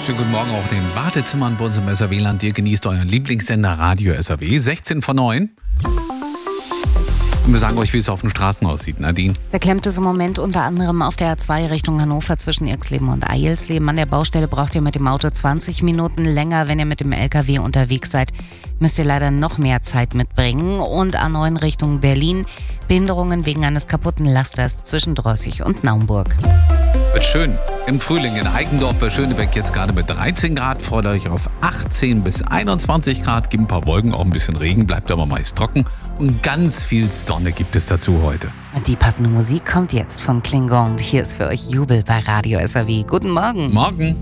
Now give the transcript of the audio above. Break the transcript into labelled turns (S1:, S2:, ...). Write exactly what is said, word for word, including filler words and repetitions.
S1: Schönen guten Morgen auch den Wartezimmern bei uns im S R W-Land. Ihr genießt euren Lieblingssender Radio S R W. sechzehn vor neun. Und wir sagen euch, wie es auf den Straßen aussieht. Nadine.
S2: Da klemmt es im Moment unter anderem auf der A zwei Richtung Hannover zwischen Irxleben und Eilsleben. An der Baustelle braucht ihr mit dem Auto zwanzig Minuten länger. Wenn ihr mit dem L K W unterwegs seid, müsst ihr leider noch mehr Zeit mitbringen. Und A neun Richtung Berlin. Behinderungen wegen eines kaputten Lasters zwischen Drossig und Naumburg.
S1: Wird schön. Im Frühling in Eigendorf bei Schönebeck jetzt gerade mit dreizehn Grad. Freut euch auf achtzehn bis einundzwanzig Grad. Gibt ein paar Wolken, auch ein bisschen Regen, bleibt aber meist trocken. Und ganz viel Sonne gibt es dazu heute.
S2: Und die passende Musik kommt jetzt von Klingon. Hier ist für euch Jubel bei Radio S R W. Guten Morgen.
S1: Morgen.